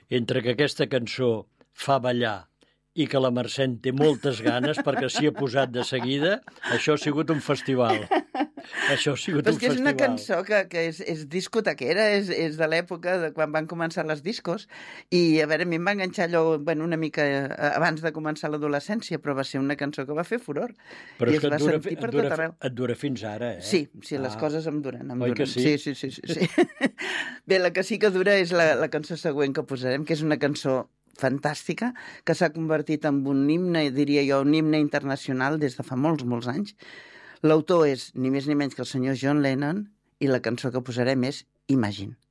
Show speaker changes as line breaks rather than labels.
entre que aquesta cançó fa ballar i que la Mercè en té moltes ganes perquè s'hi ha posat de seguida, això ha sigut un festival. Això ha sigut un festival.
Però és que és una cançó que és discotequera, és de l'època de quan van començar les discos, i a veure, a mi em va enganxar allò, bueno, una mica abans de començar l'adolescència, però va ser una cançó que va fer furor.
Però
i es va sentir per tot arreu.
Et dura fins ara, eh?
Sí, les coses em duren.
Oi que sí?
Sí. Bé, la que sí que dura és la cançó següent que posarem, que és una cançó fantàstica, que s'ha convertit en un himne, diria jo, un himne internacional des de fa molts, molts anys. L'autor és ni més ni menys que el senyor John Lennon i la cançó que posarem és Imagine.